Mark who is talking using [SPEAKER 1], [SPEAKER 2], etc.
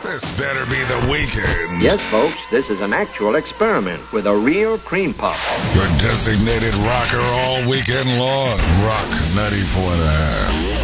[SPEAKER 1] This better be the weekend.
[SPEAKER 2] Yes, folks, this is an actual experiment with a real cream puff.
[SPEAKER 1] Your designated rocker all weekend long. Rock 94.5.